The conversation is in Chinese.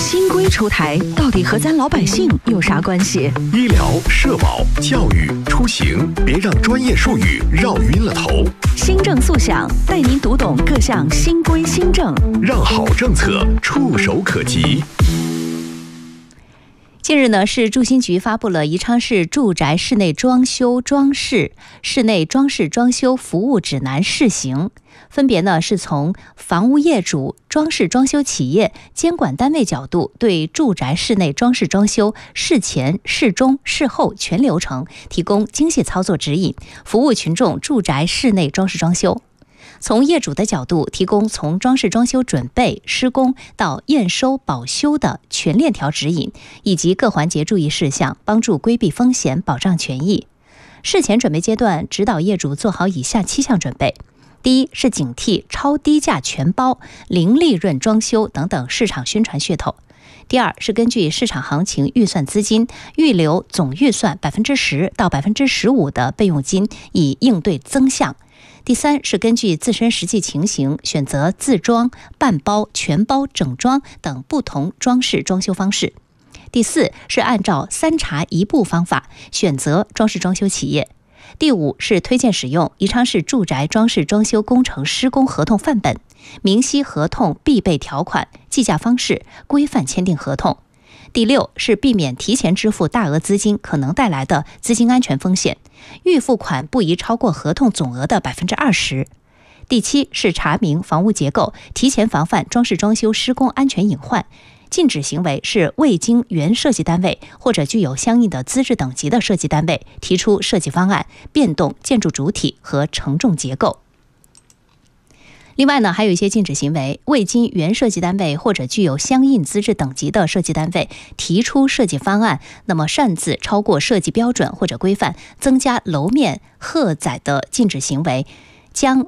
新规出台，到底和咱老百姓有啥关系？ 医疗、社保、教育、出行，别让专业术语绕晕了头。 新政速享，带您读懂各项新规新政， 让好政策触手可及。 近日呢，市住新局发布了宜昌市住宅室内装修装饰、室内装饰装修服务指南试行，分别呢是从房屋业主、装饰装修企业、监管单位角度，对住宅室内装饰装修事前、事中、事后全流程提供精细操作指引，服务群众住宅室内装饰装修。从业主的角度，提供从装饰装修准备、施工到验收保修的全链条指引，以及各环节注意事项，帮助规避风险，保障权益。事前准备阶段，指导业主做好以下7项准备：第一是警惕超低价全包、零利润装修等等市场宣传噱头；第二是根据市场行情预算资金，预留总预算10%到15%的备用金，以应对增项；第三是根据自身实际情形，选择自装、半包、全包、整装等不同装饰装修方式；第四是按照3查1不方法选择装饰装修企业；第五是推荐使用宜昌市住宅装饰装修工程施工合同范本，明晰合同必备条款、计价方式，规范签订合同；第六是避免提前支付大额资金可能带来的资金安全风险，预付款不宜超过合同总额的20%；第七是查明房屋结构，提前防范装饰装修施工安全隐患。禁止行为是未经原设计单位或者具有相应的资质等级的设计单位提出设计方案，变动建筑主体和承重结构。另外呢，还有一些禁止行为，未经原设计单位或者具有相应资质等级的设计单位提出设计方案，那么擅自超过设计标准或者规范，增加楼面荷载的禁止行为，将